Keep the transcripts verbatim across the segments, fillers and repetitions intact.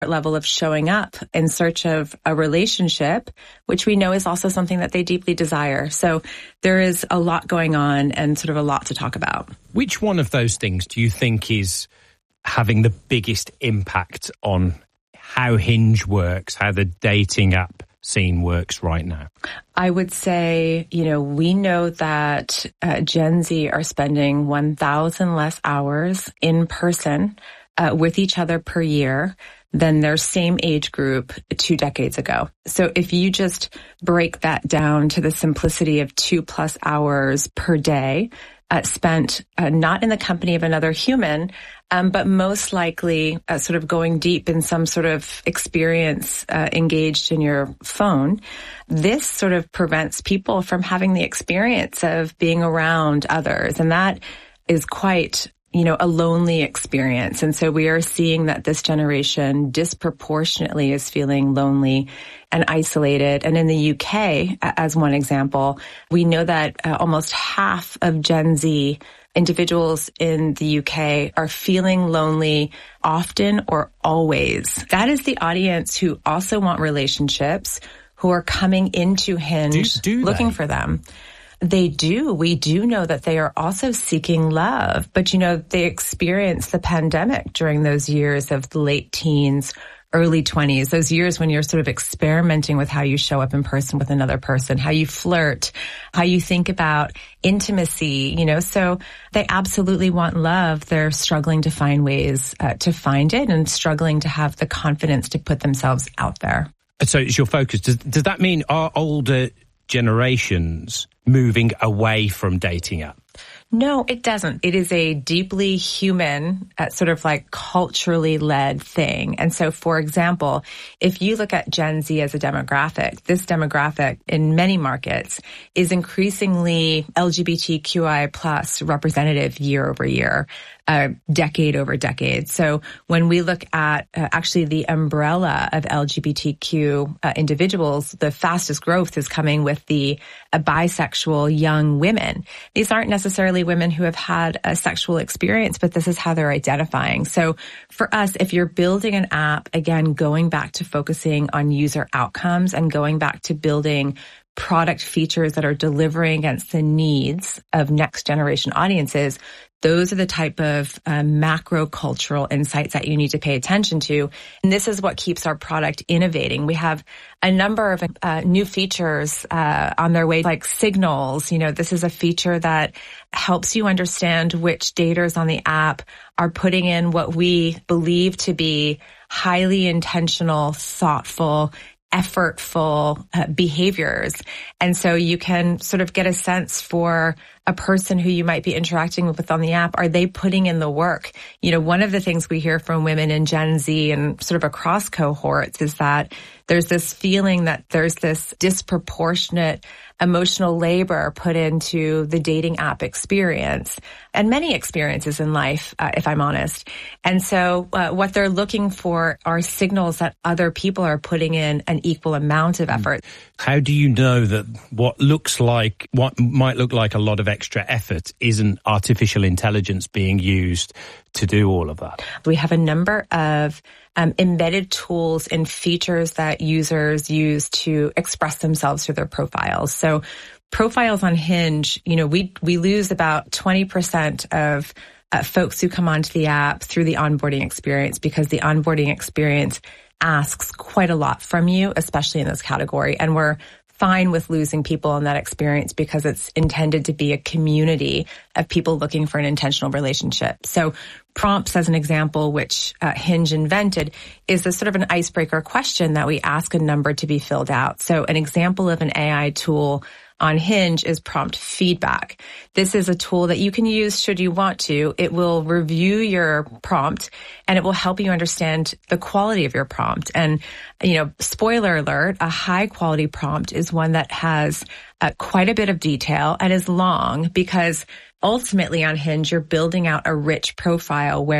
level of showing up in search of a relationship, which we know is also something that they deeply desire. So there is a lot going on and sort of a lot to talk about. Which one of those things do you think is having the biggest impact on how Hinge works, how the dating app scene works right now? I would say, you know, we know that uh, Gen Z are spending one thousand less hours in person uh, with each other per year than their same age group two decades ago. So if you just break that down to the simplicity of two plus hours per day uh, spent uh, not in the company of another human, um, but most likely uh, sort of going deep in some sort of experience uh, engaged in your phone, this sort of prevents people from having the experience of being around others. And that is quite you know, a lonely experience. And so we are seeing that this generation disproportionately is feeling lonely and isolated. And in the U K, as one example, we know that uh, almost half of Gen Z individuals in the U K are feeling lonely often or always. That is the audience who also want relationships, who are coming into Hinge do, do looking they? for them. They do. We do know that they are also seeking love. But, you know, they experienced the pandemic during those years of the late teens, early twenties, those years when you're sort of experimenting with how you show up in person with another person, how you flirt, how you think about intimacy, you know. So they absolutely want love. They're struggling to find ways uh, to find it and struggling to have the confidence to put themselves out there. So it's your focus. Does, does that mean our older generations moving away from dating apps? No, it doesn't. It is a deeply human, uh, sort of like culturally led thing. And so, for example, if you look at Gen Z as a demographic, this demographic in many markets is increasingly L G B T Q I plus representative year over year. Uh, decade over decade. So when we look at uh, actually the umbrella of L G B T Q uh, individuals, the fastest growth is coming with the uh, bisexual young women. These aren't necessarily women who have had a sexual experience, but this is how they're identifying. So for us, if you're building an app, again, going back to focusing on user outcomes and going back to building product features that are delivering against the needs of next generation audiences, those are the type of um, macro cultural insights that you need to pay attention to. And this is what keeps our product innovating. We have a number of uh, new features uh, on their way, like signals. You know, this is a feature that helps you understand which daters on the app are putting in what we believe to be highly intentional, thoughtful, effortful uh, behaviors. And so you can sort of get a sense for a person who you might be interacting with on the app. Are they putting in the work? You know, one of the things we hear from women in Gen Z and sort of across cohorts is that there's this feeling that there's this disproportionate emotional labor put into the dating app experience and many experiences in life, uh, if I'm honest. And so uh, what they're looking for are signals that other people are putting in an equal amount of effort. How do you know that what looks like, what might look like a lot of extra effort isn't artificial intelligence being used to do all of that? We have a number of um, embedded tools and features that users use to express themselves through their profiles. So profiles on Hinge, you know, we, we lose about twenty percent of uh, folks who come onto the app through the onboarding experience because the onboarding experience asks quite a lot from you, especially in this category. And we're fine with losing people in that experience because it's intended to be a community of people looking for an intentional relationship. So prompts, as an example, which uh, Hinge invented, is a sort of an icebreaker question that we ask a number to be filled out. So an example of an A I tool on Hinge is prompt feedback. This is a tool that you can use should you want to. It will review your prompt and it will help you understand the quality of your prompt. And, you know, spoiler alert, a high quality prompt is one that has uh, quite a bit of detail and is long because ultimately on Hinge, you're building out a rich profile where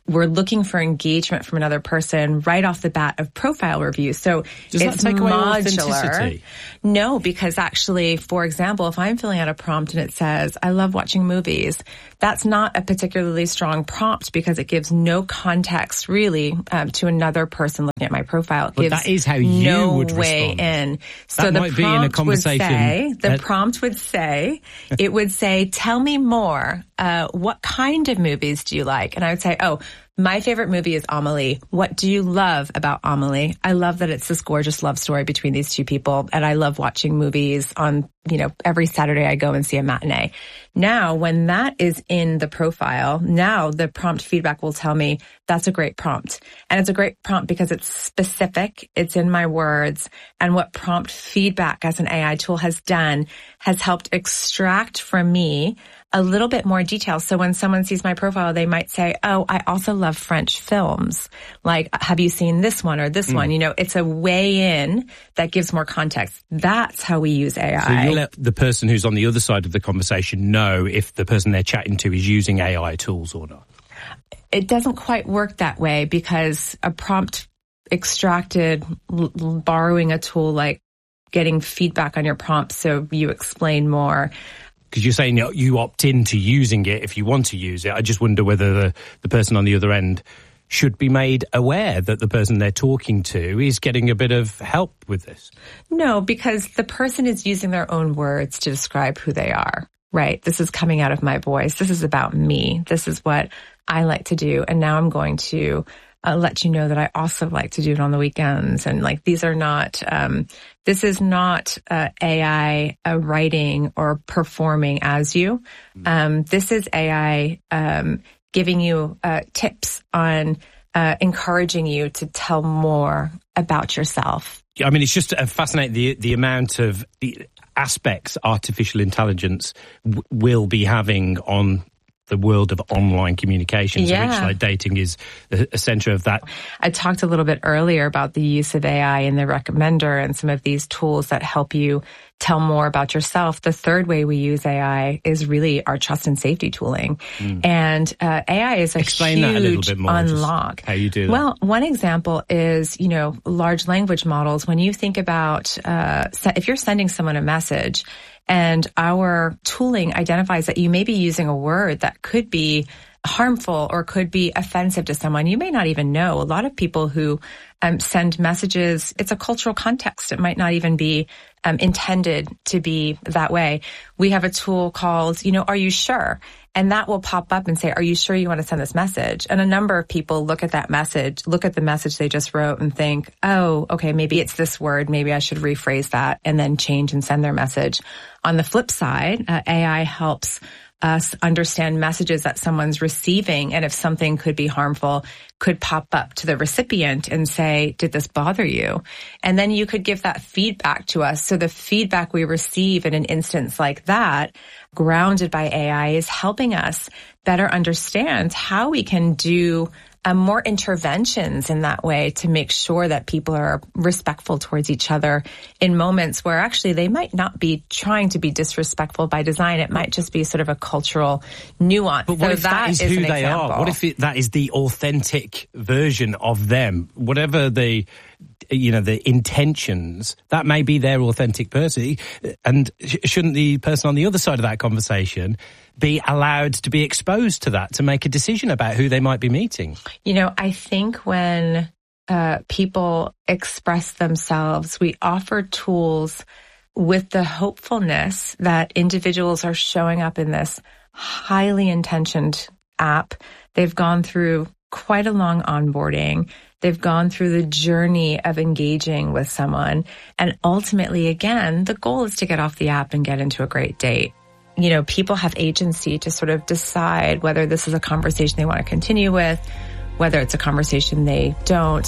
we're looking for engagement from another person right off the bat of profile review. So Does it's that take away modular. authenticity? No, because actually, for example, if I'm filling out a prompt and it says, I love watching movies, that's not a particularly strong prompt because it gives no context really um, to another person looking at my profile. It but gives that is how you no would way respond. in. So that the might be in a prompt would conversation. say, the that- prompt would say, it would say, tell me more. Uh, what kind of movies do you like? And I would say, oh, my favorite movie is Amelie. What do you love about Amelie? I love that it's this gorgeous love story between these two people. And I love watching movies on, you know, every Saturday I go and see a matinee. Now, when that is in the profile, now the prompt feedback will tell me that's a great prompt. And it's a great prompt because it's specific. It's in my words. And what prompt feedback as an A I tool has done has helped extract from me a little bit more detail. So when someone sees my profile, they might say, oh, I also love French films. Like, have you seen this one or this mm. one? You know, it's a way in that gives more context. That's how we use A I. So you let the person who's on the other side of the conversation know if the person they're chatting to is using A I tools or not. It doesn't quite work that way because a prompt extracted, l- borrowing a tool like getting feedback on your prompt so you explain more. Because you're saying you opt into using it if you want to use it. I just wonder whether the, the person on the other end should be made aware that the person they're talking to is getting a bit of help with this. No, because the person is using their own words to describe who they are, right? This is coming out of my voice. This is about me. This is what I like to do. And now I'm going to uh, let you know that I also like to do it on the weekends. And like, these are not, um, this is not uh, A I uh, writing or performing as you. Um, this is A I um, giving you uh, tips on uh, encouraging you to tell more about yourself. I mean, it's just fascinating the the amount of aspects artificial intelligence w- will be having on the world of online communications, yeah. which like dating is a, a center of that. I talked a little bit earlier about the use of A I in the recommender and some of these tools that help you tell more about yourself. The third way we use A I is really our trust and safety tooling. Mm. And uh, A I is a Explain huge that a little bit more, unlock. How you do that. Well, one example is, you know, large language models. When you think about, uh, if you're sending someone a message, and our tooling identifies that you may be using a word that could be harmful or could be offensive to someone. You may not even know. A lot of people who um, send messages, it's a cultural context. It might not even be um, intended to be that way. We have a tool called, you know, Are You Sure? And that will pop up and say, are you sure you want to send this message? And a number of people look at that message, look at the message they just wrote and think, oh, okay, maybe it's this word. Maybe I should rephrase that and then change and send their message. On the flip side, uh, A I helps us understand messages that someone's receiving. And if something could be harmful, could pop up to the recipient and say, did this bother you? And then you could give that feedback to us. So the feedback we receive in an instance like that, grounded by A I, is helping us better understand how we can do Um, more interventions in that way to make sure that people are respectful towards each other in moments where actually they might not be trying to be disrespectful by design. It might just be sort of a cultural nuance. But what so if that, that is, is who they example. are? What if it, that is the authentic version of them? Whatever the, you know, the intentions, that may be their authentic person. And shouldn't the person on the other side of that conversation be allowed to be exposed to that, to make a decision about who they might be meeting? You know, I think when uh, people express themselves, we offer tools with the hopefulness that individuals are showing up in this highly intentioned app. They've gone through quite a long onboarding. They've gone through the journey of engaging with someone. And ultimately, again, the goal is to get off the app and get into a great date. You know, people have agency to sort of decide whether this is a conversation they want to continue with, whether it's a conversation they don't.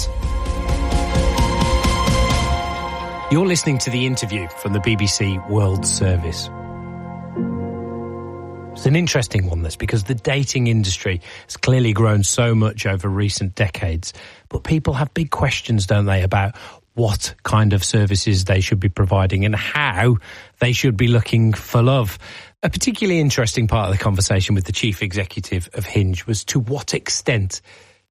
You're listening to the interview from the B B C World Service. It's an interesting one, this, because the dating industry has clearly grown so much over recent decades. But people have big questions, don't they, about what kind of services they should be providing and how they should be looking for love. A particularly interesting part of the conversation with the chief executive of Hinge was to what extent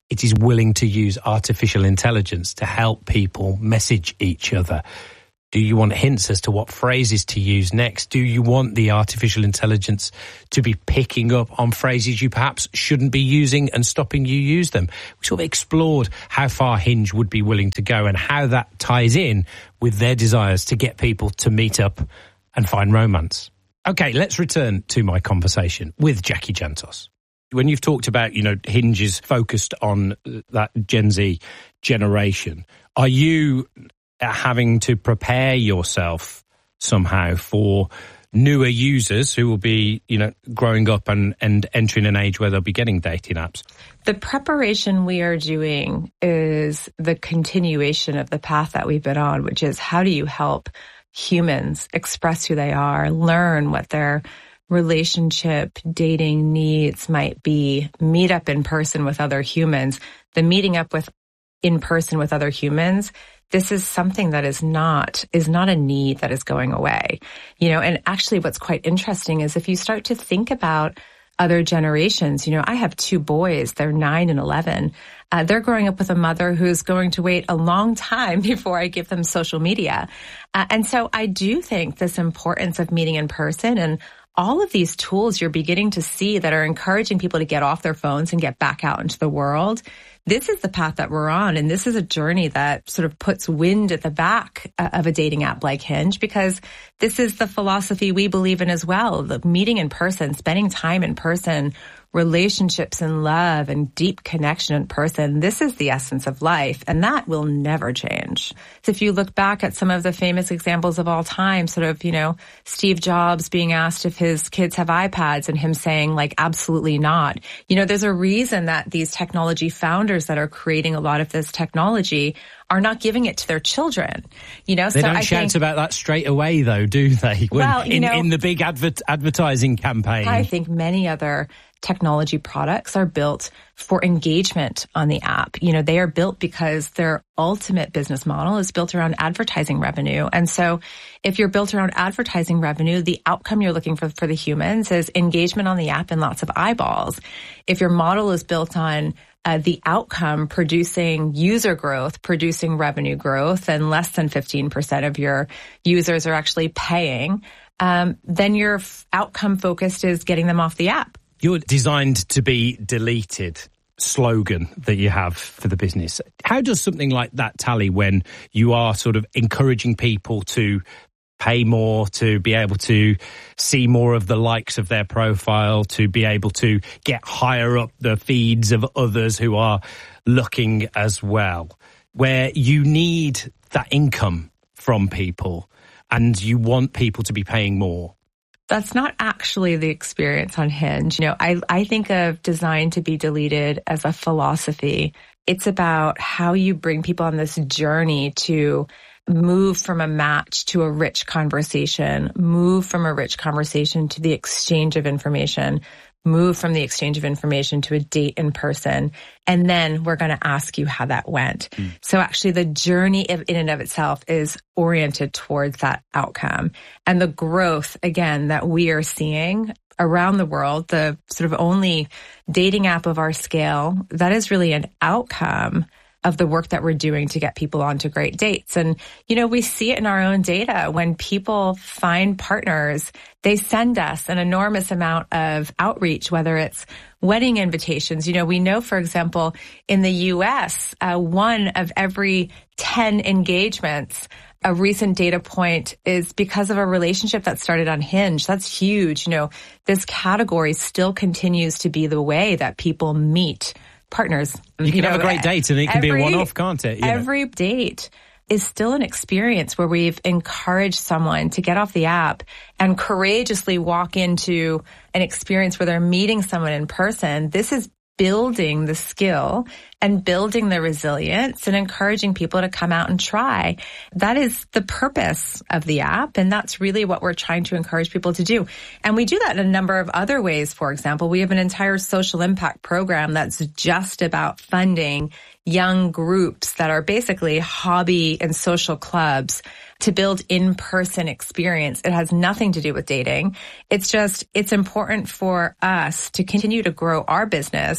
it is willing to use artificial intelligence to help people message each other? Do you want hints as to what phrases to use next? Do you want the artificial intelligence to be picking up on phrases you perhaps shouldn't be using and stopping you use them? We sort of explored how far Hinge would be willing to go and how that ties in with their desires to get people to meet up and find romance. Okay, let's return to my conversation with Jackie Jantos. When you've talked about, you know, Hinge is focused on that Gen Z generation, are you having to prepare yourself somehow for newer users who will be, you know, growing up and, and entering an age where they'll be getting dating apps? The preparation we are doing is the continuation of the path that we've been on, which is how do you help humans express who they are, learn what their relationship, dating needs might be, meet up in person with other humans. The meeting up with in person with other humans, this is something that is not, is not a need that is going away. You know, and actually what's quite interesting is if you start to think about other generations, you know, I have two boys, they're nine and eleven. Uh, they're growing up with a mother who's going to wait a long time before I give them social media. Uh, and so I do think this importance of meeting in person and all of these tools you're beginning to see that are encouraging people to get off their phones and get back out into the world. This is the path that we're on, and this is a journey that sort of puts wind at the back of a dating app like Hinge, because this is the philosophy we believe in as well, the meeting in person, spending time in person, relationships and love and deep connection in person. This is the essence of life, and that will never change. So if you look back at some of the famous examples of all time, sort of, you know, Steve Jobs being asked if his kids have iPads and him saying, like, absolutely not. You know, there's a reason that these technology founders that are creating a lot of this technology are not giving it to their children. You know, they so don't I shout think, about that straight away, though, do they? When, well, you in, know, in the big advert, advertising campaign. I think many other technology products are built for engagement on the app. You know, they are built because their ultimate business model is built around advertising revenue. And so if you're built around advertising revenue, the outcome you're looking for for the humans is engagement on the app and lots of eyeballs. If your model is built on uh, the outcome producing user growth, producing revenue growth, and less than fifteen percent of your users are actually paying, um, then your f- outcome focused is getting them off the app. Your designed to be deleted slogan that you have for the business, how does something like that tally when you are sort of encouraging people to pay more, to be able to see more of the likes of their profile, to be able to get higher up the feeds of others who are looking as well, where you need that income from people and you want people to be paying more? That's not actually the experience on Hinge. You know, I, I think of design to be deleted as a philosophy. It's about how you bring people on this journey to move from a match to a rich conversation, move from a rich conversation to the exchange of information, move from the exchange of information to a date in person. And then we're going to ask you how that went. Mm. So actually the journey in and of itself is oriented towards that outcome. And the growth, again, that we are seeing around the world, the sort of only dating app of our scale, that is really an outcome of the work that we're doing to get people onto great dates. And, you know, we see it in our own data. When people find partners, they send us an enormous amount of outreach, whether it's wedding invitations. You know, we know, for example, in the U S, uh, one of every ten engagements, a recent data point, is because of a relationship that started on Hinge. That's huge. You know, this category still continues to be the way that people meet partners. You can you know, have a great date and it can every, be a one-off, can't it? You every know? date is still an experience where we've encouraged someone to get off the app and courageously walk into an experience where they're meeting someone in person. This is building the skill and building the resilience and encouraging people to come out and try. That is the purpose of the app, and that's really what we're trying to encourage people to do. And we do that in a number of other ways. For example, we have an entire social impact program that's just about funding young groups that are basically hobby and social clubs to build in-person experience. It has nothing to do with dating. It's just, it's important for us to continue to grow our business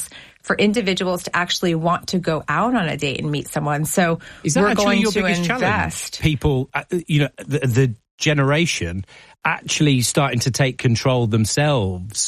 for individuals to actually want to go out on a date and meet someone. So is that we're actually going your to biggest invest. Challenge? People, you know, the, the generation actually starting to take control themselves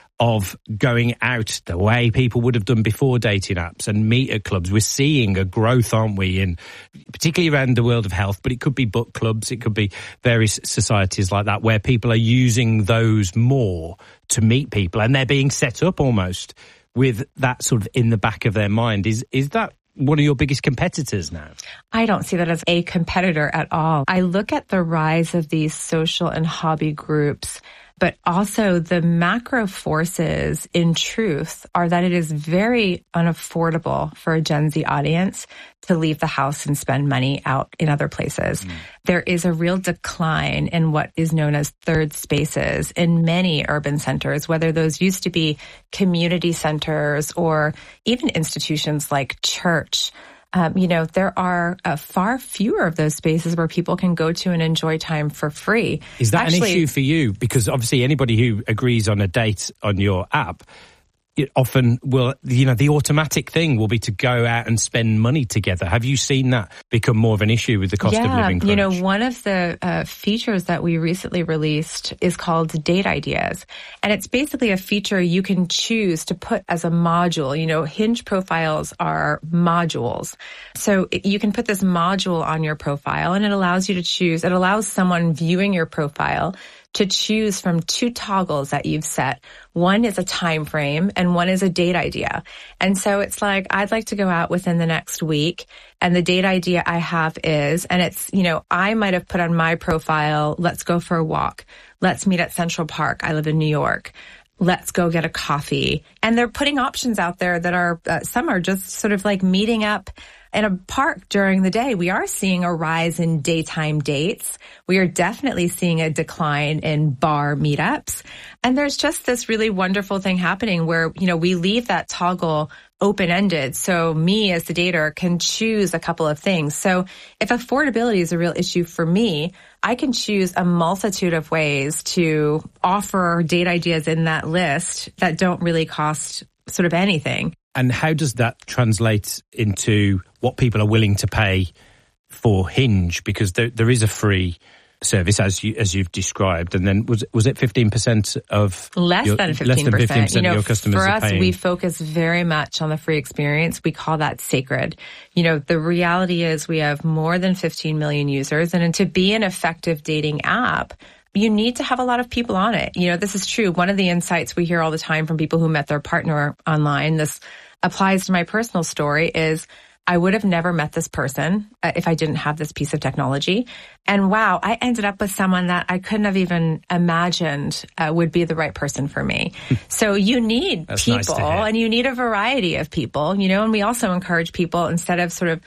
of going out the way people would have done before dating apps and meet at clubs. We're seeing a growth, aren't we, in particularly around the world of health, but it could be book clubs, it could be various societies like that where people are using those more to meet people, and they're being set up almost with that sort of in the back of their mind. Is is that one of your biggest competitors now? I don't see that as a competitor at all. I look at the rise of these social and hobby groups, but also the macro forces in truth are that it is very unaffordable for a Gen Z audience to leave the house and spend money out in other places. Mm. There is a real decline in what is known as third spaces in many urban centers, whether those used to be community centers or even institutions like church. Um, you know, there are uh, far fewer of those spaces where people can go to and enjoy time for free. Is that Actually, an issue for you? Because obviously anybody who agrees on a date on your app, it often will, you know, the automatic thing will be to go out and spend money together. Have you seen that become more of an issue with the cost yeah, of living crunch? You know, one of the uh, features that we recently released is called Date Ideas. And it's basically a feature you can choose to put as a module. You know, Hinge profiles are modules. So you can put this module on your profile and it allows you to choose, it allows someone viewing your profile to choose from two toggles that you've set. One is a time frame and one is a date idea. And so it's like, I'd like to go out within the next week. And the date idea I have is, and it's, you know, I might have put on my profile, let's go for a walk. Let's meet at Central Park. I live in New York. Let's go get a coffee. And they're putting options out there that are, uh, some are just sort of like meeting up in a park during the day. We are seeing a rise in daytime dates. We are definitely seeing a decline in bar meetups. And there's just this really wonderful thing happening where, you know, we leave that toggle open-ended. So me as the dater can choose a couple of things. So if affordability is a real issue for me, I can choose a multitude of ways to offer date ideas in that list that don't really cost sort of anything. And how does that translate into what people are willing to pay for Hinge? Because there there is a free service as you as you've described, and then was was it fifteen percent of less your, than fifteen percent? Less than fifteen percent you know, of your customers for are us, paying. We focus very much on the free experience. We call that sacred. You know, the reality is we have more than fifteen million users, and to be an effective dating app, you need to have a lot of people on it. You know, this is true. One of the insights we hear all the time from people who met their partner online, this applies to my personal story, is I would have never met this person uh, if I didn't have this piece of technology. And wow, I ended up with someone that I couldn't have even imagined uh, would be the right person for me. So you need That's people, nice to hear. And you need a variety of people, you know, and we also encourage people, instead of sort of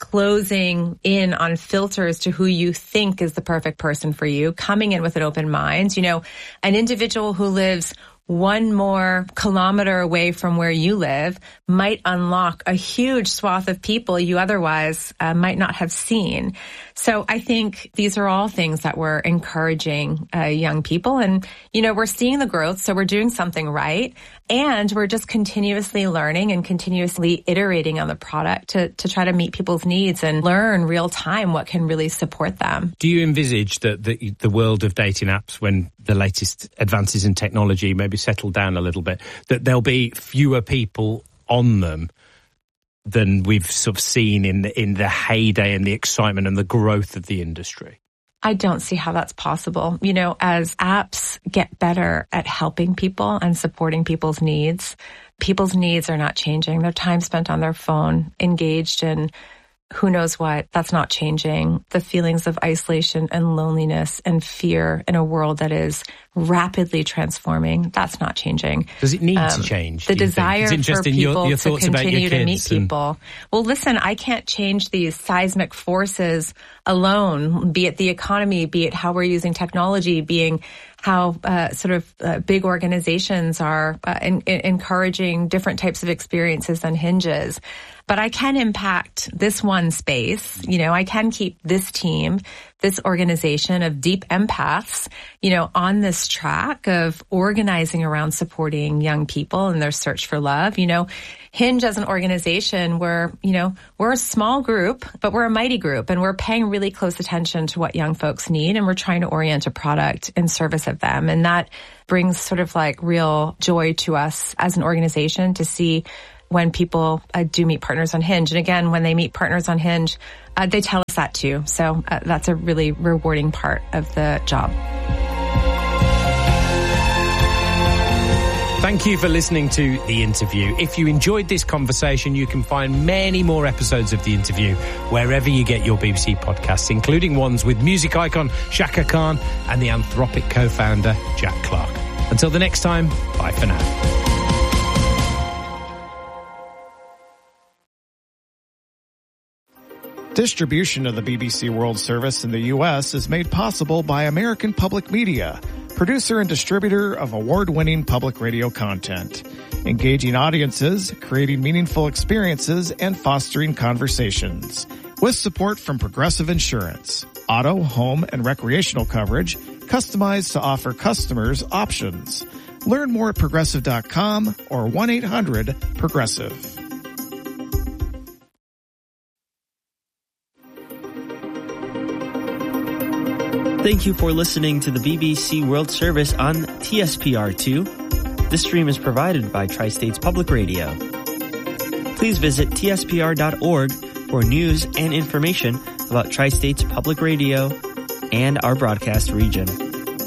closing in on filters to who you think is the perfect person for you, coming in with an open mind. You know, an individual who lives one more kilometer away from where you live might unlock a huge swath of people you otherwise uh, might not have seen. So I think these are all things that we're encouraging uh, young people. And, you know, we're seeing the growth, so we're doing something right. And we're just continuously learning and continuously iterating on the product to, to try to meet people's needs and learn real time what can really support them. Do you envisage that the, the world of dating apps, when the latest advances in technology maybe settle down a little bit, that there'll be fewer people on them than we've sort of seen in the, in the heyday and the excitement and the growth of the industry? I don't see how that's possible. You know, as apps get better at helping people and supporting people's needs, people's needs are not changing. Their time spent on their phone, engaged in who knows what, that's not changing. The feelings of isolation and loneliness and fear in a world that is rapidly transforming, that's not changing. Does it need um, to change? The desire for people your, your to continue to meet and... people. Well, listen, I can't change these seismic forces alone, be it the economy, be it how we're using technology, being how uh, sort of uh, big organizations are uh, in, in encouraging different types of experiences than Hinge's. But I can impact this one space. You know, I can keep this team, this organization of deep empaths, you know, on this track of organizing around supporting young people in their search for love. You know, Hinge as an organization, we're, you know, we're a small group, but we're a mighty group, and we're paying really close attention to what young folks need, and we're trying to orient a product in service of them. And that brings sort of like real joy to us as an organization to see when people uh, do meet partners on Hinge. And again, when they meet partners on Hinge, uh, they tell us that too. So uh, that's a really rewarding part of the job. Thank you for listening to The Interview. If you enjoyed this conversation, you can find many more episodes of The Interview wherever you get your B B C podcasts, including ones with music icon Shaka Khan and the Anthropic co-founder Jack Clark. Until the next time, bye for now. Distribution of the B B C World Service in the U S is made possible by American Public Media, producer and distributor of award-winning public radio content, engaging audiences, creating meaningful experiences, and fostering conversations. With support from Progressive Insurance, auto, home, and recreational coverage customized to offer customers options. Learn more at progressive dot com or one eight hundred progressive. Thank you for listening to the B B C World Service on T S P R two. This stream is provided by Tri-States Public Radio. Please visit T S P R dot org for news and information about Tri-States Public Radio and our broadcast region.